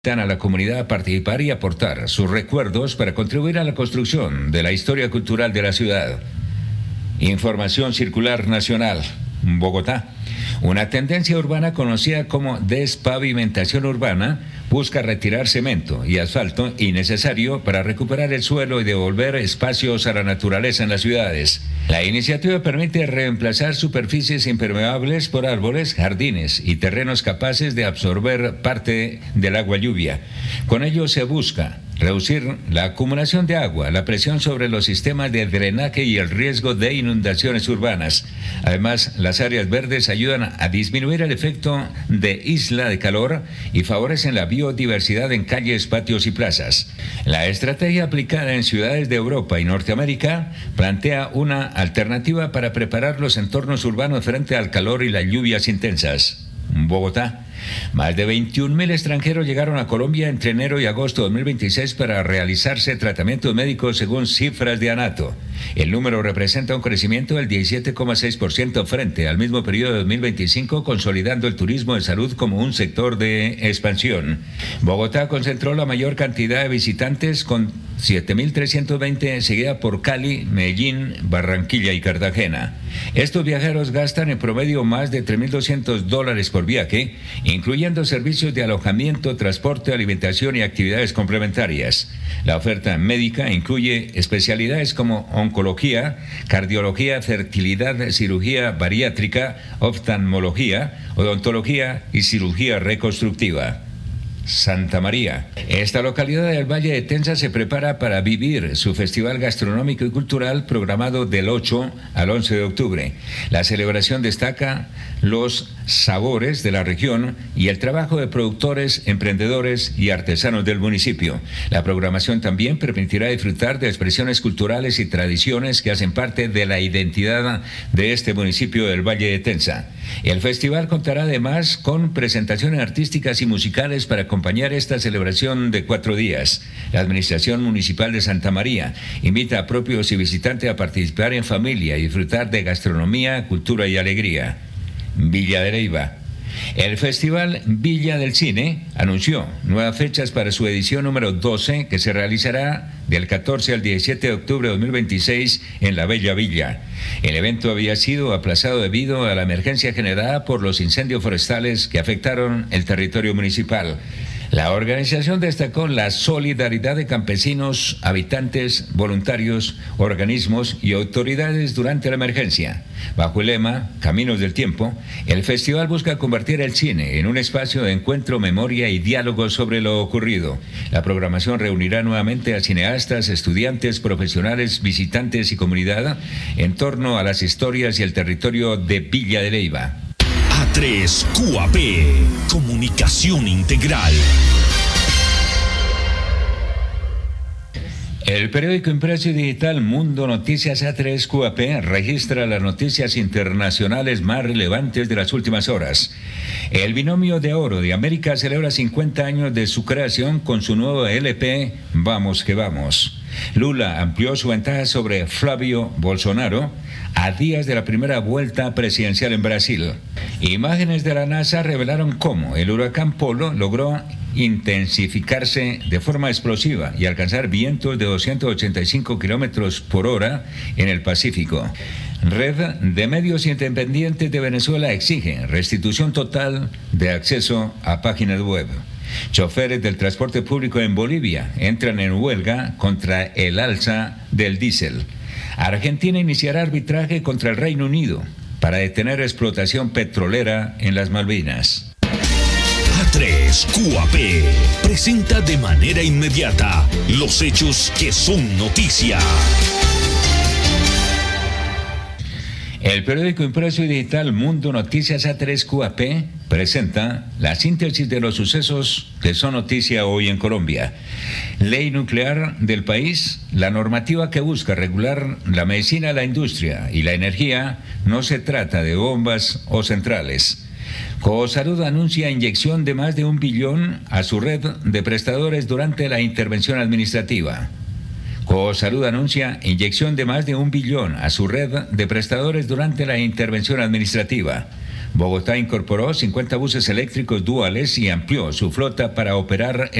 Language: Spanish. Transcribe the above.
A la comunidad a participar y aportar sus recuerdos para contribuir a la construcción de la historia cultural de la ciudad. Información circular nacional. Bogotá. Una tendencia urbana conocida como despavimentación urbana busca retirar cemento y asfalto innecesario para recuperar el suelo y devolver espacios a la naturaleza en las ciudades. La iniciativa permite reemplazar superficies impermeables por árboles, jardines y terrenos capaces de absorber parte del agua lluvia. Con ello se busca reducir la acumulación de agua, la presión sobre los sistemas de drenaje y el riesgo de inundaciones urbanas. Además, las áreas verdes ayudan a disminuir el efecto de isla de calor y favorecen la biodiversidad en calles, patios y plazas. La estrategia aplicada en ciudades de Europa y Norteamérica plantea una alternativa para preparar los entornos urbanos frente al calor y las lluvias intensas. Bogotá. Más de 21.000 extranjeros llegaron a Colombia entre enero y agosto de 2026 para realizarse tratamientos médicos según cifras de ANATO. El número representa un crecimiento del 17,6% frente al mismo periodo de 2025, consolidando el turismo de salud como un sector de expansión. Bogotá concentró la mayor cantidad de visitantes con 7.320, seguida por Cali, Medellín, Barranquilla y Cartagena. Estos viajeros gastan en promedio más de $3.200 por viaje, incluyendo servicios de alojamiento, transporte, alimentación y actividades complementarias. La oferta médica incluye especialidades como oncología, cardiología, fertilidad, cirugía bariátrica, oftalmología, odontología y cirugía reconstructiva. Santa María. Esta localidad del Valle de Tensa se prepara para vivir su festival gastronómico y cultural programado del 8 al 11 de octubre. La celebración destaca los sabores de la región y el trabajo de productores, emprendedores y artesanos del municipio. La programación también permitirá disfrutar de expresiones culturales y tradiciones que hacen parte de la identidad de este municipio del Valle de Tensa. El festival contará además con presentaciones artísticas y musicales para acompañar esta celebración de 4 días. La Administración Municipal de Santa María invita a propios y visitantes a participar en familia y disfrutar de gastronomía, cultura y alegría. Villa de Leyva. El Festival Villa del Cine anunció nuevas fechas para su edición número 12, que se realizará del 14 al 17 de octubre de 2026 en la Bella Villa. El evento había sido aplazado debido a la emergencia generada por los incendios forestales que afectaron el territorio municipal. La organización destacó la solidaridad de campesinos, habitantes, voluntarios, organismos y autoridades durante la emergencia. Bajo el lema Caminos del Tiempo, el festival busca convertir el cine en un espacio de encuentro, memoria y diálogo sobre lo ocurrido. La programación reunirá nuevamente a cineastas, estudiantes, profesionales, visitantes y comunidad en torno a las historias y el territorio de Villa de Leyva. A3QAP, Comunicación Integral. El periódico impreso y digital Mundo Noticias A3QAP registra las noticias internacionales más relevantes de las últimas horas. El binomio de oro de América celebra 50 años de su creación con su nuevo LP Vamos que Vamos. Lula amplió su ventaja sobre Flavio Bolsonaro a días de la primera vuelta presidencial en Brasil. Imágenes de la NASA revelaron cómo el huracán Polo logró intensificarse de forma explosiva y alcanzar vientos de 285 kilómetros por hora en el Pacífico. Red de Medios Independientes de Venezuela exige restitución total de acceso a páginas web. Choferes del transporte público en Bolivia entran en huelga contra el alza del diésel. Argentina iniciará arbitraje contra el Reino Unido para detener explotación petrolera en las Malvinas. A3QAP presenta de manera inmediata los hechos que son noticia. El periódico impreso y digital Mundo Noticias A3QAP presenta la síntesis de los sucesos que son noticia hoy en Colombia. Ley nuclear del país. La normativa que busca regular la medicina, la industria y la energía. No se trata de bombas o centrales. Cosalud anuncia inyección de más de 1 billón a su red de prestadores durante la intervención administrativa. Cosalud anuncia inyección de más de 1 billón a su red de prestadores durante la intervención administrativa. Bogotá incorporó 50 buses eléctricos duales y amplió su flota para operar